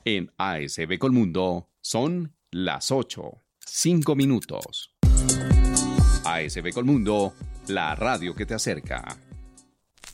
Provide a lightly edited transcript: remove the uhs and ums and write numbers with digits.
En ASB Colmundo son las 8:05. ASB Colmundo, la radio que te acerca.